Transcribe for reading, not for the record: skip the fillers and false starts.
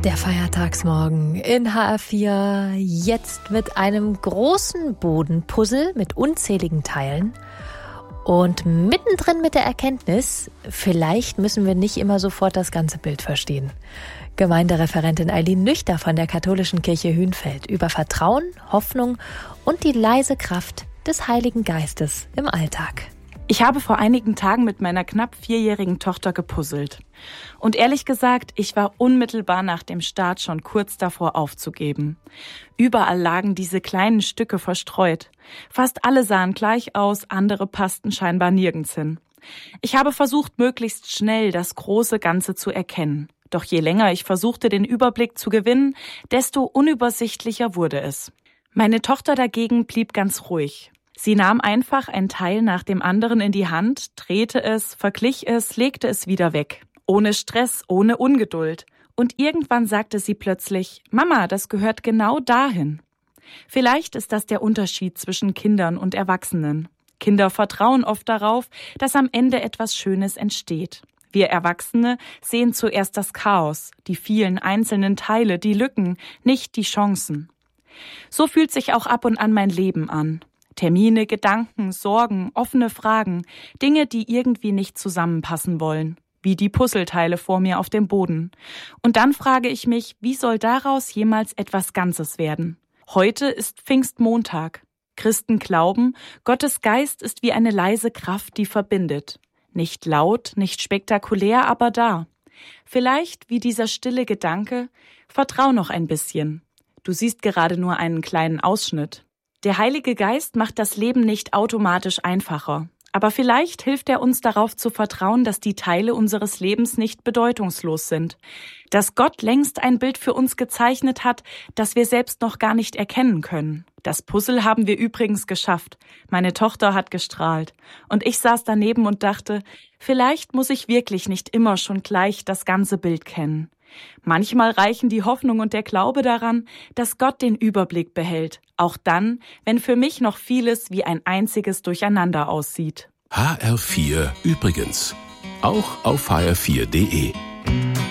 Der Feiertagsmorgen in HR4, jetzt mit einem großen Bodenpuzzle mit unzähligen Teilen und mittendrin mit der Erkenntnis, vielleicht müssen wir nicht immer sofort das ganze Bild verstehen. Gemeindereferentin Eileen Nüchter von der Katholischen Kirche Hünfeld über Vertrauen, Hoffnung und die leise Kraft des Heiligen Geistes im Alltag. Ich habe vor einigen Tagen mit meiner knapp 4-jährigen Tochter gepuzzelt. Und ehrlich gesagt, ich war unmittelbar nach dem Start schon kurz davor aufzugeben. Überall lagen diese kleinen Stücke verstreut. Fast alle sahen gleich aus, andere passten scheinbar nirgends hin. Ich habe versucht, möglichst schnell das große Ganze zu erkennen. Doch je länger ich versuchte, den Überblick zu gewinnen, desto unübersichtlicher wurde es. Meine Tochter dagegen blieb ganz ruhig. Sie nahm einfach ein Teil nach dem anderen in die Hand, drehte es, verglich es, legte es wieder weg. Ohne Stress, ohne Ungeduld. Und irgendwann sagte sie plötzlich, Mama, das gehört genau dahin. Vielleicht ist das der Unterschied zwischen Kindern und Erwachsenen. Kinder vertrauen oft darauf, dass am Ende etwas Schönes entsteht. Wir Erwachsene sehen zuerst das Chaos, die vielen einzelnen Teile, die Lücken, nicht die Chancen. So fühlt sich auch ab und an mein Leben an. Termine, Gedanken, Sorgen, offene Fragen, Dinge, die irgendwie nicht zusammenpassen wollen, wie die Puzzleteile vor mir auf dem Boden. Und dann frage ich mich, wie soll daraus jemals etwas Ganzes werden? Heute ist Pfingstmontag. Christen glauben, Gottes Geist ist wie eine leise Kraft, die verbindet. Nicht laut, nicht spektakulär, aber da. Vielleicht wie dieser stille Gedanke, vertrau noch ein bisschen. Du siehst gerade nur einen kleinen Ausschnitt. Der Heilige Geist macht das Leben nicht automatisch einfacher. Aber vielleicht hilft er uns darauf zu vertrauen, dass die Teile unseres Lebens nicht bedeutungslos sind. Dass Gott längst ein Bild für uns gezeichnet hat, das wir selbst noch gar nicht erkennen können. Das Puzzle haben wir übrigens geschafft. Meine Tochter hat gestrahlt. Und ich saß daneben und dachte, vielleicht muss ich wirklich nicht immer schon gleich das ganze Bild kennen. Manchmal reichen die Hoffnung und der Glaube daran, dass Gott den Überblick behält, auch dann, wenn für mich noch vieles wie ein einziges Durcheinander aussieht. HR4 übrigens, auch auf hr4.de.